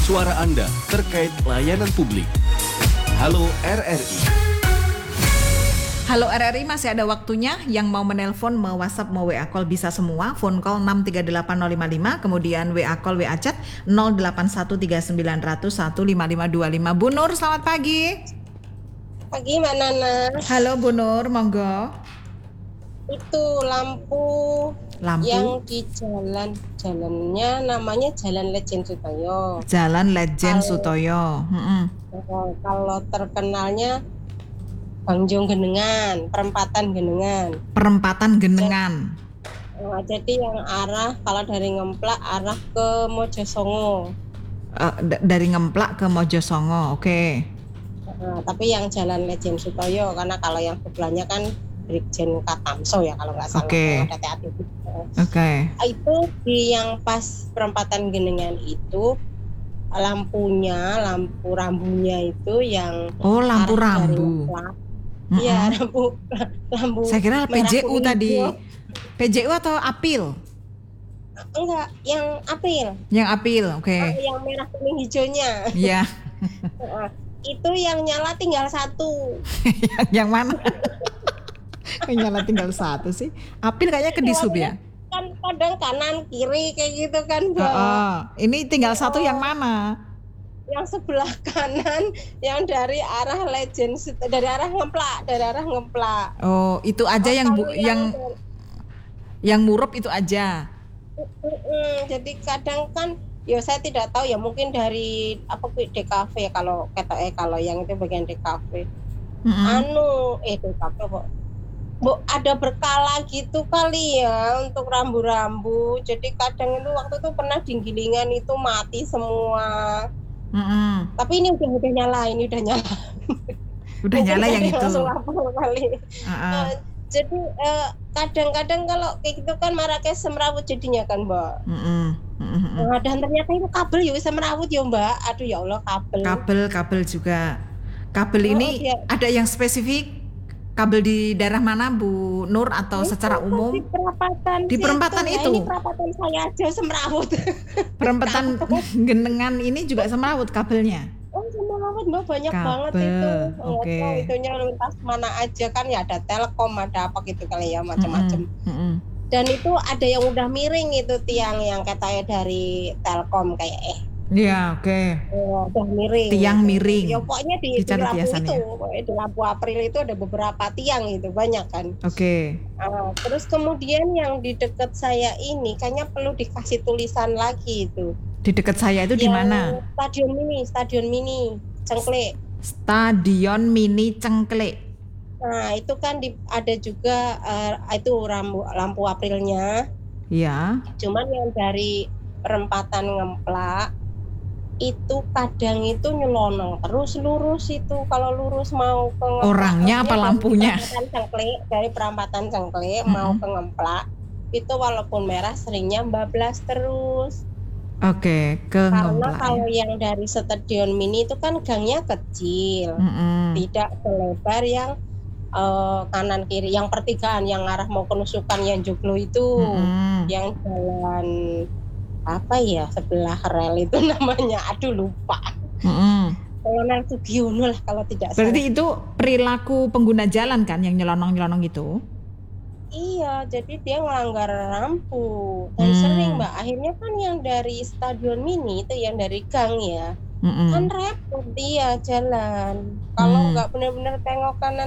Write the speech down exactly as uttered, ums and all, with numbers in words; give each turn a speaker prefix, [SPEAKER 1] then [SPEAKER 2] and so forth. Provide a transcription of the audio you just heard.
[SPEAKER 1] suara Anda terkait layanan publik. Halo R R I.
[SPEAKER 2] Halo R R I, masih ada waktunya. Yang mau menelpon, mau WhatsApp, mau W A call bisa semua. Phone call enam tiga delapan nol lima lima, kemudian W A call, W A chat nol delapan satu tiga sembilan nol nol satu lima lima dua lima. Bu Nur, selamat pagi.
[SPEAKER 3] Pagi Mbak Nana.
[SPEAKER 2] Halo Bu Nur, monggo.
[SPEAKER 3] Itu lampu,
[SPEAKER 2] Lampu
[SPEAKER 3] yang di jalan, jalannya namanya Jalan Lejen Sutoyo.
[SPEAKER 2] Jalan Lejen
[SPEAKER 3] Kalau-
[SPEAKER 2] Sutoyo. Mm-mm.
[SPEAKER 3] Kalau, kalau terkenalnya Bangjong Genengan, perempatan Genengan.
[SPEAKER 2] Perempatan Genengan.
[SPEAKER 3] Nah, jadi yang arah kalau dari Ngemplak arah ke Mojosongo.
[SPEAKER 2] Eh, d- dari Ngemplak ke Mojosongo, oke.
[SPEAKER 3] Nah, tapi yang Jalan Lejen Sutoyo, karena kalau yang sebelahnya kan Brigjen Katamso ya kalau nggak salah.
[SPEAKER 2] Oke.
[SPEAKER 3] Yang ada T A T B.
[SPEAKER 2] Oke.
[SPEAKER 3] Itu di yang pas perempatan Genengan itu lampunya, lampu rambunya itu yang
[SPEAKER 2] Oh, lampu
[SPEAKER 3] arah dari
[SPEAKER 2] rambu.
[SPEAKER 3] Ngemplak.
[SPEAKER 2] Mm-mm.
[SPEAKER 3] Iya, lampu lampu.
[SPEAKER 2] Saya kira P J U
[SPEAKER 3] merah, kuning,
[SPEAKER 2] tadi.
[SPEAKER 3] hijau.
[SPEAKER 2] P J U atau Apil?
[SPEAKER 3] Enggak, yang apil.
[SPEAKER 2] Yang Apil, oke.
[SPEAKER 3] Oh, yang merah kuning hijaunya.
[SPEAKER 2] Iya.
[SPEAKER 3] Nah, itu yang nyala tinggal satu.
[SPEAKER 2] yang, yang mana? Yang nyala tinggal satu sih. Apil kayaknya ke Dishub ya.
[SPEAKER 3] Kan kadang kanan kiri kayak gitu kan, Mbak.
[SPEAKER 2] Oh, oh. Ini tinggal satu yang mana?
[SPEAKER 3] Yang sebelah kanan yang dari arah Legend, dari arah Ngemplak, dari arah Ngemplak.
[SPEAKER 2] Oh, itu aja
[SPEAKER 3] Oh,
[SPEAKER 2] yang bu,
[SPEAKER 3] kalau
[SPEAKER 2] yang yang murup itu aja.
[SPEAKER 3] Mm, jadi kadang kan ya saya tidak tahu ya, mungkin dari apa D K V ya, kalau kata eh kalau yang itu bagian D K V.
[SPEAKER 2] Mm-mm.
[SPEAKER 3] Anu eh D K V kok. Bu, ada berkala gitu kali ya untuk rambu-rambu. Jadi kadang itu waktu itu pernah di Gilingan itu mati semua.
[SPEAKER 2] Mm-mm.
[SPEAKER 3] Tapi ini udah udah nyala, ini udah nyala.
[SPEAKER 2] Udah nyala yang itu.
[SPEAKER 3] Langsung lapor kali.
[SPEAKER 2] Uh-uh.
[SPEAKER 3] Eh, jadi eh, kadang-kadang kalau kayak gitu kan maraknya semrawut jadinya kan, Mbak.
[SPEAKER 2] Mm-mm. Mm-mm.
[SPEAKER 3] Nah, dan ternyata itu kabel ya bisa merawut ya, Mbak. Aduh ya Allah, kabel.
[SPEAKER 2] Kabel, kabel juga. Kabel
[SPEAKER 3] Oh,
[SPEAKER 2] ini
[SPEAKER 3] iya.
[SPEAKER 2] ada yang spesifik? Kabel di daerah mana, Bu Nur, atau
[SPEAKER 3] Itu
[SPEAKER 2] secara
[SPEAKER 3] kan
[SPEAKER 2] umum?
[SPEAKER 3] di perempatan
[SPEAKER 2] Di
[SPEAKER 3] situ.
[SPEAKER 2] perempatan
[SPEAKER 3] Nah,
[SPEAKER 2] itu?
[SPEAKER 3] ini perempatan saya aja semrawut.
[SPEAKER 2] Perempatan Genengan ini juga semrawut kabelnya.
[SPEAKER 3] Oh, semrawut, Mbak, banyak
[SPEAKER 2] Kabel,
[SPEAKER 3] banget itu. Nggak
[SPEAKER 2] oke.
[SPEAKER 3] tahu itunya lintas mana aja kan ya, ada Telkom, ada apa gitu kali ya, macam-macam.
[SPEAKER 2] Mm-mm. Mm-mm.
[SPEAKER 3] Dan itu ada yang udah miring itu tiang yang katanya dari Telkom kayak eh
[SPEAKER 2] Iya, oke.
[SPEAKER 3] oh, udah miring.
[SPEAKER 2] Tiang
[SPEAKER 3] gitu.
[SPEAKER 2] miring.
[SPEAKER 3] Ya pokoknya di, di
[SPEAKER 2] Dicatat
[SPEAKER 3] lampu
[SPEAKER 2] hiasan
[SPEAKER 3] itu,
[SPEAKER 2] ya?
[SPEAKER 3] pokoknya di lampu April itu ada beberapa tiang itu banyak kan.
[SPEAKER 2] Oke.
[SPEAKER 3] Ah, terus kemudian yang di dekat saya ini kayaknya perlu dikasih tulisan lagi itu.
[SPEAKER 2] Di dekat saya itu di
[SPEAKER 3] Yang
[SPEAKER 2] mana?
[SPEAKER 3] Stadion mini, stadion mini, Cengklik.
[SPEAKER 2] Stadion Mini Cengklik.
[SPEAKER 3] Nah itu kan di, ada juga eh, itu lampu, lampu Aprilnya.
[SPEAKER 2] Ya.
[SPEAKER 3] Cuman yang dari perempatan Ngemplak itu kadang itu nyelonong terus lurus itu, kalau lurus mau ke Ngemplak,
[SPEAKER 2] Orangnya apa
[SPEAKER 3] maksudnya
[SPEAKER 2] lampunya?
[SPEAKER 3] dari perempatan Cengklik, dari perempatan Cengklik
[SPEAKER 2] Mm-mm.
[SPEAKER 3] mau ke Ngemplak itu walaupun merah seringnya bablas terus.
[SPEAKER 2] Oke, ke
[SPEAKER 3] Karena
[SPEAKER 2] Ngemplak ya.
[SPEAKER 3] kalau yang dari stadion mini itu kan gangnya kecil,
[SPEAKER 2] Mm-mm.
[SPEAKER 3] tidak selebar yang eh, kanan kiri, yang pertigaan yang arah mau ke Nusukan yang Joglo itu,
[SPEAKER 2] Mm-mm.
[SPEAKER 3] yang jalan apa ya sebelah rel itu namanya, aduh lupa.
[SPEAKER 2] Mm-mm.
[SPEAKER 3] Kolonel Sugiono lah kalau tidak
[SPEAKER 2] Berarti
[SPEAKER 3] salah.
[SPEAKER 2] itu perilaku pengguna jalan kan yang nyelonong-nyelonong itu?
[SPEAKER 3] Iya, jadi dia ngelanggar lampu dan
[SPEAKER 2] Hmm.
[SPEAKER 3] sering, Mbak. Akhirnya kan yang dari stadion mini itu yang dari gang ya,
[SPEAKER 2] Mm-mm.
[SPEAKER 3] kan repot dia jalan. Kalau
[SPEAKER 2] Hmm.
[SPEAKER 3] nggak benar-benar tengok kanan